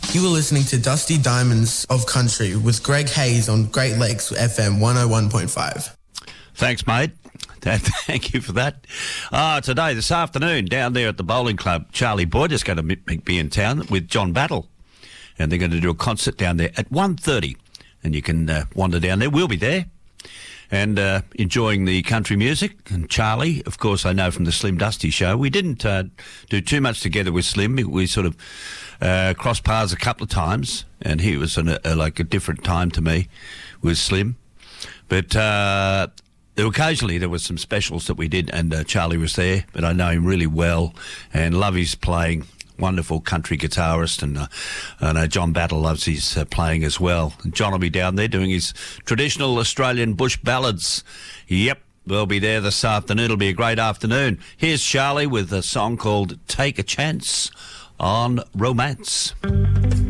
You were listening to Dusty Diamonds of Country with Greg Hayes on Great Lakes FM 101.5. Thanks, mate. Thank you for that. Today, this afternoon, down there at the bowling club, Charlie Boyd is going to be in town with John Battle. And they're going to do a concert down there at 1:30. And you can wander down there. We'll be there. And enjoying the country music. And Charlie, of course, I know from the Slim Dusty show. We didn't do too much together with Slim. We sort of crossed paths a couple of times. And he was like a different time to me with Slim. But occasionally there was some specials that we did, and Charlie was there, but I know him really well and love his playing. Wonderful country guitarist, and I know John Battle loves his playing as well. And John will be down there doing his traditional Australian bush ballads. Yep, we'll be there this afternoon. It'll be a great afternoon. Here's Charlie with a song called Take a Chance on Romance.